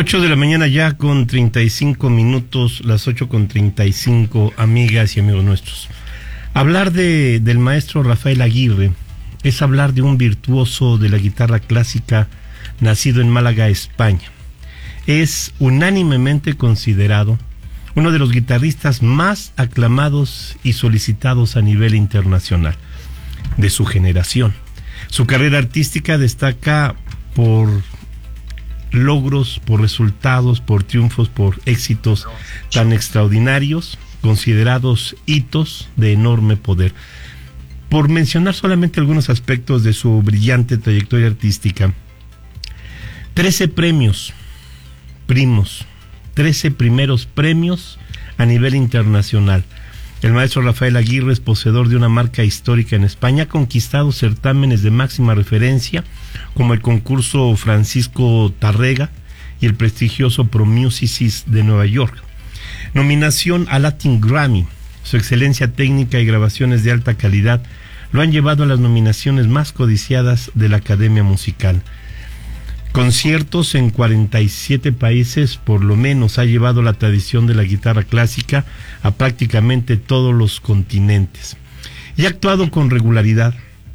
8 de la mañana ya con 35 minutos, las 8:35, amigas y amigos nuestros. Hablar del maestro Rafael Aguirre es hablar de un virtuoso de la guitarra clásica nacido en Málaga, España. Es unánimemente considerado uno de los guitarristas más aclamados y solicitados a nivel internacional de su generación. Su carrera artística destaca por logros, por resultados, por triunfos, por éxitos tan extraordinarios, considerados hitos de enorme poder. Por mencionar solamente algunos aspectos de su brillante trayectoria artística, 13 premios, 13 primeros premios a nivel internacional. El maestro Rafael Aguirre es poseedor de una marca histórica en España, ha conquistado certámenes de máxima referencia, como el concurso Francisco Tárrega y el prestigioso Pro Musicis de Nueva York. Nominación a Latin Grammy. Su excelencia técnica y grabaciones de alta calidad lo han llevado a las nominaciones más codiciadas de la Academia Musical. Conciertos en 47 países, por lo menos, ha llevado la tradición de la guitarra clásica a prácticamente todos los continentes. Y ha actuado con regularidad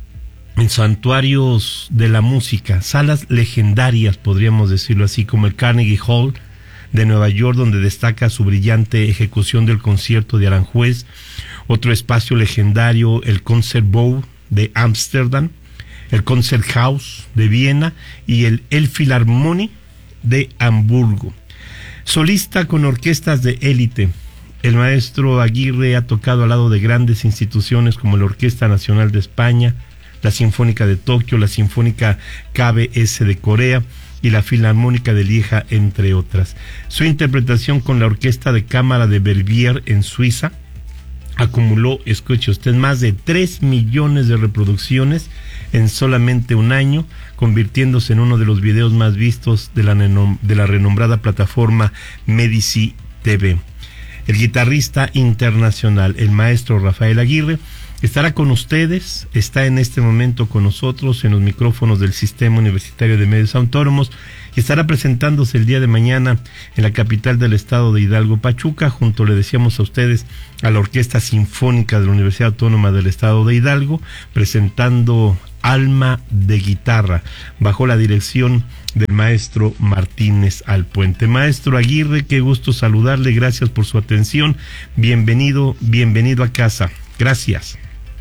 en santuarios de la música, salas legendarias, podríamos decirlo así, como el Carnegie Hall de Nueva York, donde destaca su brillante ejecución del concierto de Aranjuez. Otro espacio legendario, el Concertbouw de Ámsterdam, el Concerthaus de Viena y el Elbphilharmonie de Hamburgo. Solista con orquestas de élite, el maestro Aguirre ha tocado al lado de grandes instituciones como la Orquesta Nacional de España, la Sinfónica de Tokio, la Sinfónica KBS de Corea y la Filarmónica de Lieja, entre otras. Su interpretación con la Orquesta de Cámara de Verbier en Suiza acumuló, escuche usted, más de 3 millones de reproducciones en solamente un año, convirtiéndose en uno de los videos más vistos de la renombrada plataforma Medici TV. El guitarrista internacional, el maestro Rafael Aguirre, estará con ustedes, está en este momento con nosotros en los micrófonos del Sistema Universitario de Medios Autónomos y estará presentándose el día de mañana en la capital del estado de Hidalgo, Pachuca, junto, le decíamos a ustedes, a la Orquesta Sinfónica de la Universidad Autónoma del estado de Hidalgo, presentando Alma de Guitarra, bajo la dirección del maestro Martínez Alpuente. Maestro Aguirre, qué gusto saludarle, gracias por su atención, bienvenido a casa, gracias.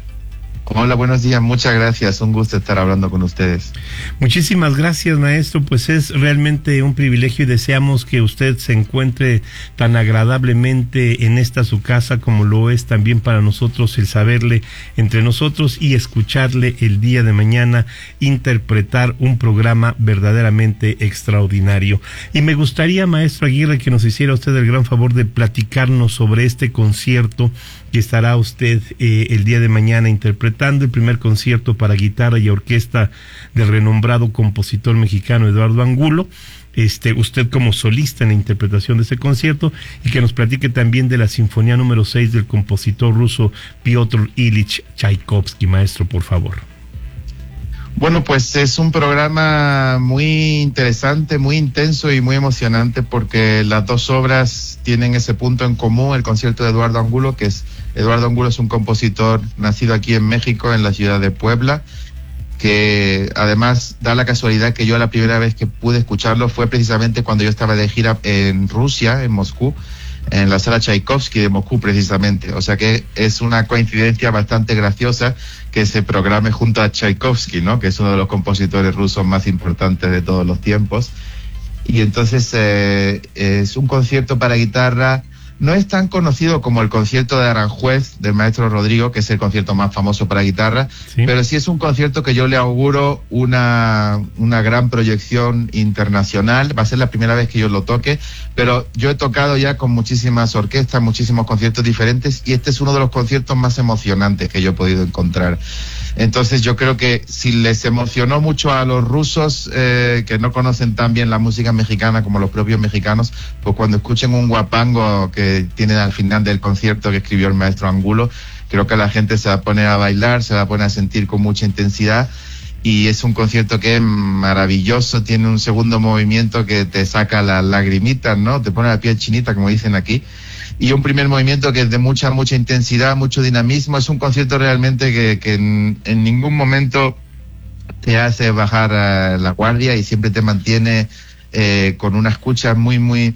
Hola, buenos días, muchas gracias, un gusto estar hablando con ustedes. Muchísimas gracias, maestro, pues es realmente un privilegio y deseamos que usted se encuentre tan agradablemente en esta su casa como lo es también para nosotros el saberle entre nosotros y escucharle el día de mañana interpretar un programa verdaderamente extraordinario. Y me gustaría, maestro Aguirre, que nos hiciera usted el gran favor de platicarnos sobre este concierto que estará usted el día de mañana interpretando, el primer concierto para guitarra y orquesta del renombrado compositor mexicano Eduardo Angulo, usted como solista en la interpretación de ese concierto, y que nos platique también de la Sinfonía número 6 del compositor ruso Piotr Ilich Tchaikovsky. Maestro, por favor. Bueno, pues es un programa muy interesante, muy intenso y muy emocionante, porque las dos obras tienen ese punto en común. El concierto de Eduardo Angulo, Eduardo Angulo es un compositor nacido aquí en México, en la ciudad de Puebla, que además da la casualidad que yo la primera vez que pude escucharlo fue precisamente cuando yo estaba de gira en Rusia, en Moscú, en la sala Tchaikovsky de Moscú precisamente. O sea que es una coincidencia bastante graciosa que se programe junto a Tchaikovsky, ¿no? Que es uno de los compositores rusos más importantes de todos los tiempos. Y entonces es un concierto para guitarra. No es tan conocido como el concierto de Aranjuez del maestro Rodrigo, que es el concierto más famoso para guitarra, sí, pero sí es un concierto que yo le auguro una gran proyección internacional. Va a ser la primera vez que yo lo toque, pero yo he tocado ya con muchísimas orquestas, muchísimos conciertos diferentes, y este es uno de los conciertos más emocionantes que yo he podido encontrar. Entonces yo creo que si les emocionó mucho a los rusos, que no conocen tan bien la música mexicana como los propios mexicanos, pues cuando escuchen un guapango que tienen al final del concierto que escribió el maestro Angulo, creo que la gente se va a poner a bailar, se va a poner a sentir con mucha intensidad. y es un concierto que es maravilloso, tiene un segundo movimiento que te saca las lagrimitas, ¿no? Te pone la piel chinita, como dicen aquí, y un primer movimiento que es de mucha intensidad, mucho dinamismo. Es un concierto realmente que en ningún momento te hace bajar la guardia y siempre te mantiene con una escucha muy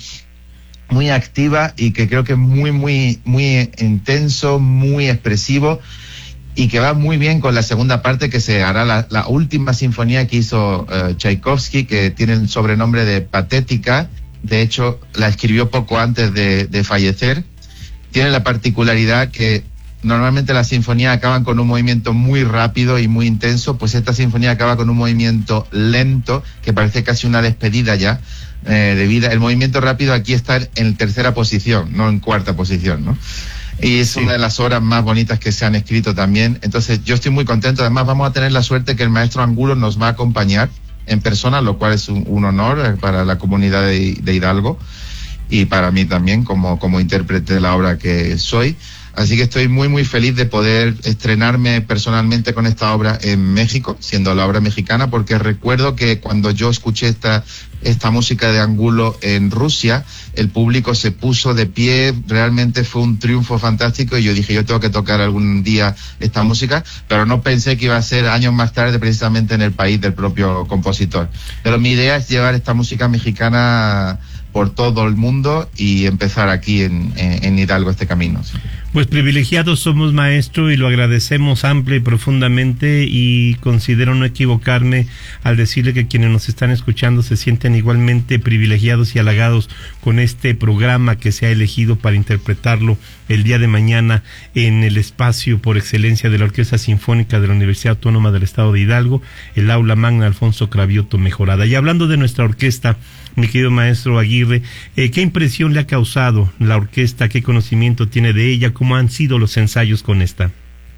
activa, y que creo que es muy intenso, muy expresivo, y que va muy bien con la segunda parte, que se hará la última sinfonía que hizo Tchaikovsky, que tiene el sobrenombre de Patética. De hecho, la escribió poco antes de fallecer. Tiene la particularidad que normalmente las sinfonías acaban con un movimiento muy rápido y muy intenso, pues esta sinfonía acaba con un movimiento lento, que parece casi una despedida ya de vida. El movimiento rápido aquí está en tercera posición, no en cuarta posición, ¿no? Y es una de las obras más bonitas que se han escrito también. Entonces yo estoy muy contento. Además vamos a tener la suerte que el maestro Angulo nos va a acompañar en persona, lo cual es un honor para la comunidad de Hidalgo y para mí también como intérprete de la obra que soy. Así que estoy muy feliz de poder estrenarme personalmente con esta obra en México, siendo la obra mexicana, porque recuerdo que cuando yo escuché esta música de Angulo en Rusia, el público se puso de pie, realmente fue un triunfo fantástico, y yo dije, yo tengo que tocar algún día esta música, pero no pensé que iba a ser años más tarde precisamente en el país del propio compositor. Pero mi idea es llevar esta música mexicana por todo el mundo y empezar aquí en Hidalgo este camino. ¿Sí? Pues privilegiados somos, maestro, y lo agradecemos amplia y profundamente, y considero no equivocarme al decirle que quienes nos están escuchando se sienten igualmente privilegiados y halagados con este programa que se ha elegido para interpretarlo el día de mañana en el espacio por excelencia de la Orquesta Sinfónica de la Universidad Autónoma del Estado de Hidalgo, el Aula Magna Alfonso Cravioto Mejorada. Y hablando de nuestra orquesta, mi querido maestro Aguirre, ¿qué impresión le ha causado la orquesta? ¿Qué conocimiento tiene de ella? ¿Cómo han sido los ensayos con esta?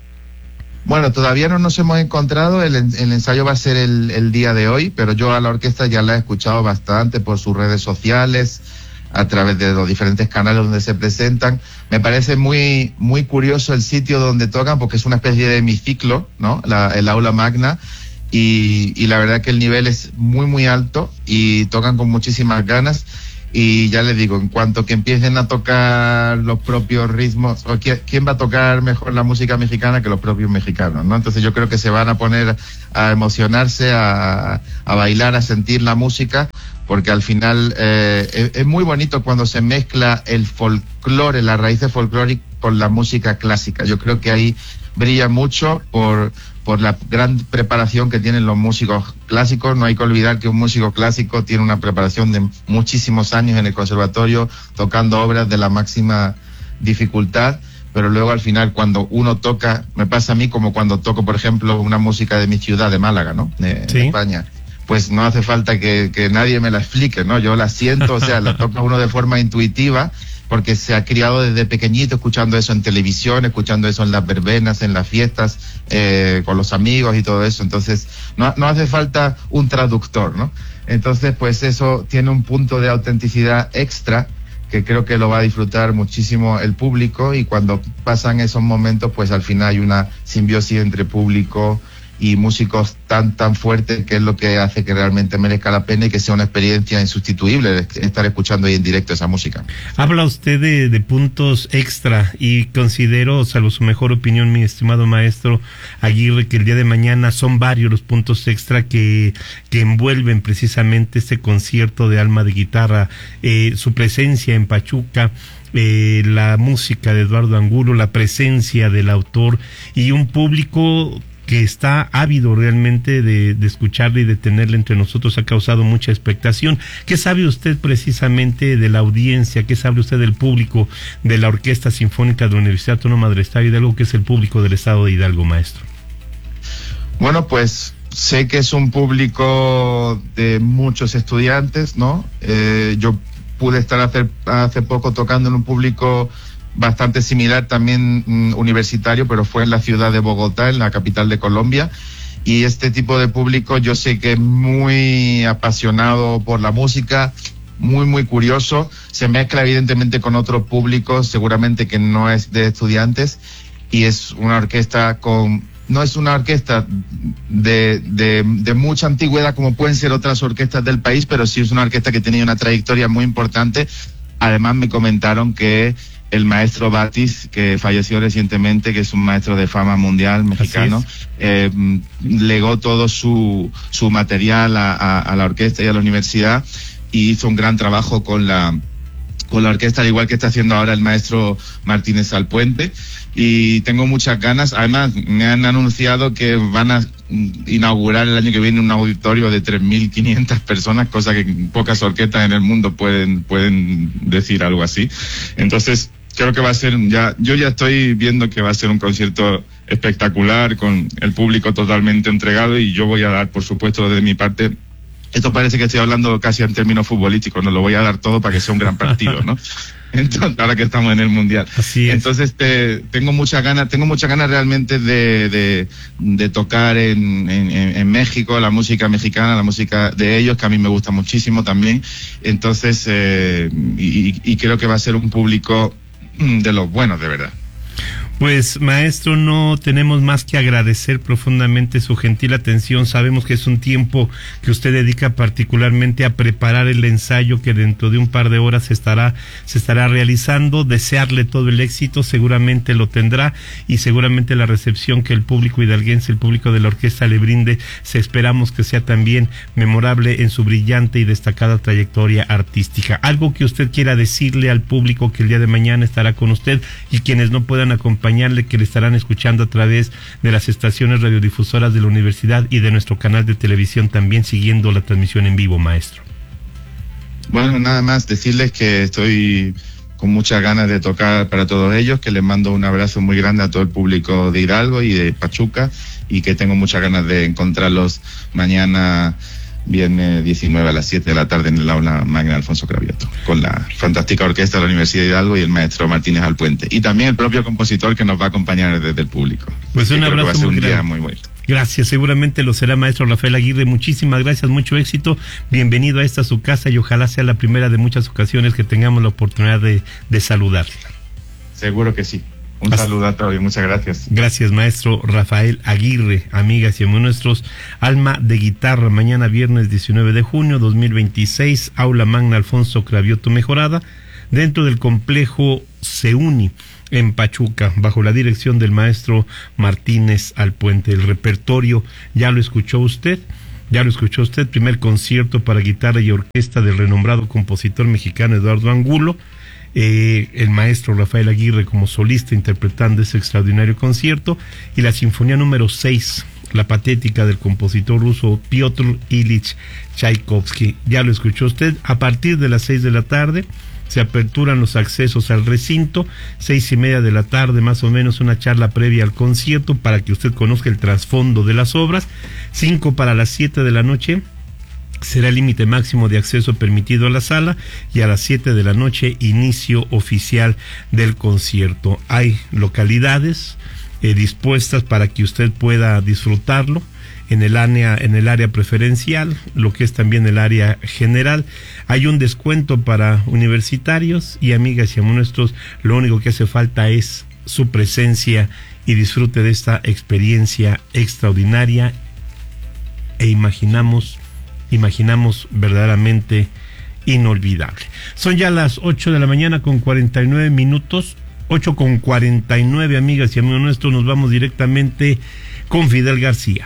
Bueno, todavía no nos hemos encontrado, el ensayo va a ser el día de hoy, pero yo a la orquesta ya la he escuchado bastante por sus redes sociales, a través de los diferentes canales donde se presentan. Me parece muy curioso el sitio donde tocan, porque es una especie de hemiciclo, ¿no? El Aula Magna. Y la verdad que el nivel es muy alto y tocan con muchísimas ganas. Y ya les digo, en cuanto que empiecen a tocar los propios ritmos, o ¿quién va a tocar mejor la música mexicana que los propios mexicanos, ¿no? Entonces yo creo que se van a poner a emocionarse, a bailar, a sentir la música, porque al final es muy bonito cuando se mezcla el folclore, las raíces folclóricas con la música clásica. Yo creo que ahí brilla mucho por la gran preparación que tienen los músicos clásicos. No hay que olvidar que un músico clásico tiene una preparación de muchísimos años en el conservatorio, tocando obras de la máxima dificultad, pero luego al final cuando uno toca, me pasa a mí como cuando toco, por ejemplo, una música de mi ciudad, de Málaga, ¿no? De España. Pues no hace falta que nadie me la explique, ¿no? Yo la siento, o sea, la toca uno de forma intuitiva, porque se ha criado desde pequeñito escuchando eso en televisión, escuchando eso en las verbenas, en las fiestas, con los amigos y todo eso. Entonces, no hace falta un traductor, ¿no? Entonces, pues eso tiene un punto de autenticidad extra que creo que lo va a disfrutar muchísimo el público, y cuando pasan esos momentos, pues al final hay una simbiosis entre público y músicos tan fuertes, que es lo que hace que realmente merezca la pena y que sea una experiencia insustituible estar escuchando ahí en directo esa música. Habla usted de puntos extra, y considero, salvo su mejor opinión, mi estimado maestro Aguirre, que el día de mañana son varios los puntos extra que envuelven precisamente este concierto de Alma de Guitarra, su presencia en Pachuca, la música de Eduardo Angulo, la presencia del autor y un público que está ávido realmente de escucharle y de tenerle entre nosotros. Ha causado mucha expectación. ¿Qué sabe usted precisamente de la audiencia? ¿Qué sabe usted del público de la Orquesta Sinfónica de la Universidad Autónoma del Estado de Hidalgo, que es el público del Estado de Hidalgo, maestro? Bueno, pues sé que es un público de muchos estudiantes, ¿no? Yo pude estar hace poco tocando en un público bastante similar, también universitario, pero fue en la ciudad de Bogotá, en la capital de Colombia, y este tipo de público yo sé que es muy apasionado por la música, muy curioso, se mezcla evidentemente con otro público, seguramente que no es de estudiantes, y es una orquesta con no es una orquesta de mucha antigüedad como pueden ser otras orquestas del país, pero sí es una orquesta que tenía una trayectoria muy importante. Además me comentaron que el maestro Batis, que falleció recientemente, que es un maestro de fama mundial mexicano, legó todo su material a la orquesta y a la universidad, y hizo un gran trabajo con la orquesta, al igual que está haciendo ahora el maestro Martínez Alpuente. Y tengo muchas ganas. Además, me han anunciado que van a inaugurar el año que viene un auditorio de 3.500 personas, cosa que pocas orquestas en el mundo pueden decir algo así. Entonces, creo que va a ser yo ya estoy viendo que va a ser un concierto espectacular, con el público totalmente entregado, y yo voy a dar, por supuesto, de mi parte. Esto parece que estoy hablando casi en términos futbolísticos, no lo voy a dar todo para que sea un gran partido, ¿no? Entonces, ahora que estamos en el Mundial. Así es. Entonces, tengo muchas ganas realmente de tocar en México, la música mexicana, la música de ellos, que a mí me gusta muchísimo también. Entonces, y creo que va a ser un público de los buenos, de verdad. Pues, maestro, no tenemos más que agradecer profundamente su gentil atención. Sabemos que es un tiempo que usted dedica particularmente a preparar el ensayo que dentro de un par de horas se estará realizando. Desearle todo el éxito, seguramente lo tendrá, y seguramente la recepción que el público hidalguense, el público de la orquesta le brinde, esperamos que sea también memorable en su brillante y destacada trayectoria artística. Algo que usted quiera decirle al público que el día de mañana estará con usted, y quienes no puedan acompañarle, que le estarán escuchando a través de las estaciones radiodifusoras de la universidad y de nuestro canal de televisión, también siguiendo la transmisión en vivo, maestro. Bueno, nada más decirles que estoy con muchas ganas de tocar para todos ellos, que les mando un abrazo muy grande a todo el público de Hidalgo y de Pachuca, y que tengo muchas ganas de encontrarlos mañana viernes 19 a las 7 de la tarde en el aula magna Alfonso Cravioto, con la fantástica orquesta de la Universidad de Hidalgo y el maestro Martínez Alpuente, y también el propio compositor que nos va a acompañar desde el público. Pues un abrazo, va a ser muy un grande. día muy bueno. Gracias, seguramente lo será, maestro Rafael Aguirre. Muchísimas gracias, mucho éxito, bienvenido a esta su casa, y ojalá sea la primera de muchas ocasiones que tengamos la oportunidad de saludarle. Seguro que sí. Un saludo a todos y muchas gracias. Gracias, maestro Rafael Aguirre. Amigas y amigos nuestros, Alma de Guitarra, mañana viernes 19 de junio 2026, Aula Magna Alfonso Cravioto Mejorada, dentro del complejo CEUNI en Pachuca, bajo la dirección del maestro Martínez Alpuente. El repertorio ya lo escuchó usted, primer concierto para guitarra y orquesta del renombrado compositor mexicano Eduardo Angulo, el maestro Rafael Aguirre como solista interpretando ese extraordinario concierto, y la sinfonía número 6, la patética del compositor ruso Piotr Ilich Tchaikovsky. Ya lo escuchó usted. A partir de las 6 de la tarde se aperturan los accesos al recinto, 6:30 de la tarde más o menos, una charla previa al concierto para que usted conozca el trasfondo de las obras. 5 para las 7 de la noche será el límite máximo de acceso permitido a la sala, y a las 7 de la noche inicio oficial del concierto. Hay localidades dispuestas para que usted pueda disfrutarlo en el área preferencial, lo que es también el área general. Hay un descuento para universitarios, y amigas y amigos nuestros, lo único que hace falta es su presencia y disfrute de esta experiencia extraordinaria, e imaginamos verdaderamente inolvidable. Son ya las 8 de la mañana con 49 minutos, 8:49, amigas y amigos nuestros. Nos vamos directamente con Fidel García.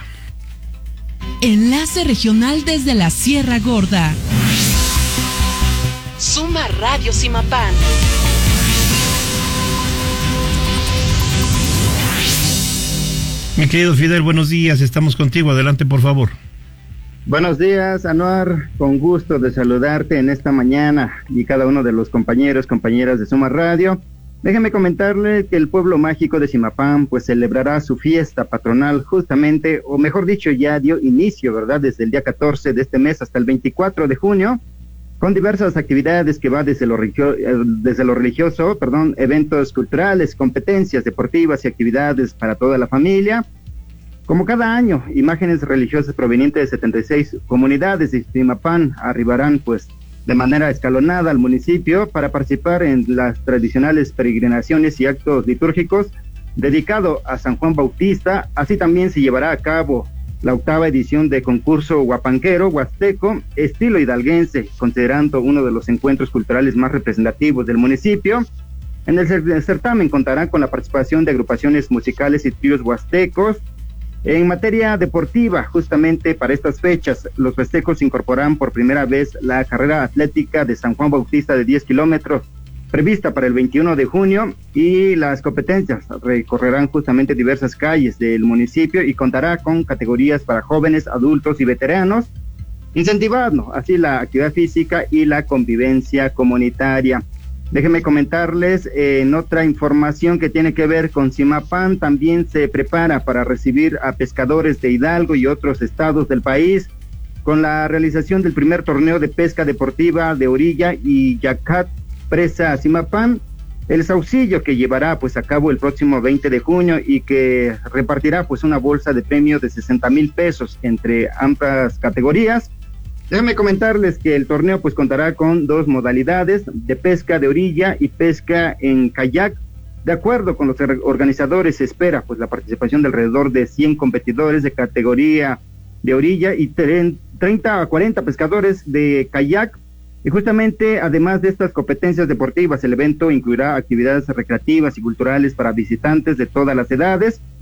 Enlace regional desde la Sierra Gorda. Suma Radio Simapán. Mi querido Fidel, buenos días, estamos contigo, adelante por favor. Buenos días, Anuar, con gusto de saludarte en esta mañana, y cada uno de los compañeras de Suma Radio. Déjeme comentarle que el pueblo mágico de Simapán pues celebrará su fiesta patronal justamente, o mejor dicho, ya dio inicio, ¿verdad? Desde el día 14 de este mes hasta el 24 de junio, con diversas actividades que va desde lo religioso, eventos culturales, competencias deportivas y actividades para toda la familia. Como cada año, imágenes religiosas provenientes de 76 comunidades de Simapán arribarán pues de manera escalonada al municipio para participar en las tradicionales peregrinaciones y actos litúrgicos dedicado a San Juan Bautista. Así también se llevará a cabo la 8ª edición de concurso guapanquero huasteco estilo hidalguense, considerando uno de los encuentros culturales más representativos del municipio. En el certamen contará con la participación de agrupaciones musicales y tríos huastecos. En materia deportiva, justamente para estas fechas, los huastecos incorporarán por primera vez la carrera atlética de San Juan Bautista de 10 kilómetros, prevista para el 21 de junio, y las competencias recorrerán justamente diversas calles del municipio y contará con categorías para jóvenes, adultos y veteranos, incentivando así la actividad física y la convivencia comunitaria. Déjenme comentarles en otra información que tiene que ver con Zimapán. También se prepara para recibir a pescadores de Hidalgo y otros estados del país con la realización del primer torneo de pesca deportiva de orilla y Yacat Presa Zimapán, el saucillo que llevará pues a cabo el próximo 20 de junio y que repartirá pues una bolsa de premio de 60,000 pesos entre ambas categorías. Déjenme comentarles que el torneo pues contará con 2 modalidades de pesca de orilla y pesca en kayak. De acuerdo con los organizadores, se espera pues la participación de alrededor de 100 competidores de categoría de orilla y 30 a 40 pescadores de kayak. Y justamente, además de estas competencias deportivas, el evento incluirá actividades recreativas y culturales para visitantes de todas las edades.